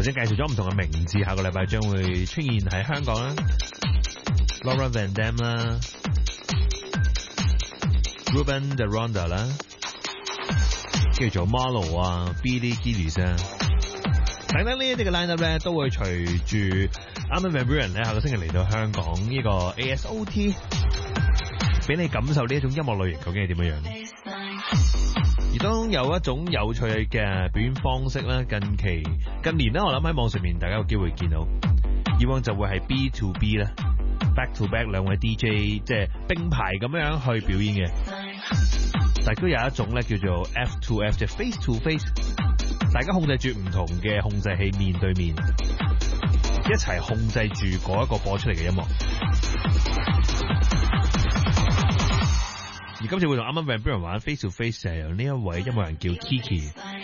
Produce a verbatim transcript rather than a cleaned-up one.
者介紹咗唔同嘅名字，下個禮拜將會出現喺香港啦 ，Laura Van Dam 啦 ，Ruben De Ronda 啦，跟住做 Marlo 啊 ，Billy Gillies 啊，等等呢一啲嘅 line up 咧，都會隨住 Armin van Buuren 咧下個星期嚟到香港呢個 A S O T， 俾你感受呢一種音樂類型究竟係點樣樣。而當有一種有趣嘅表演方式咧，近期近年咧，我諗喺網上面大家有機會見到，以往就會係 B to B 啦 ，back to back 兩位 D J 即係並排咁樣去表演嘅，但係都有一種咧叫做 F to F， 即係 face to face， 大家控制住唔同嘅控制器面對面，一齊控制住嗰一個播出嚟嘅音樂。而今次會同啱啱 Van Buuren 玩 face to face 就係由呢一位音樂人叫 Kiki。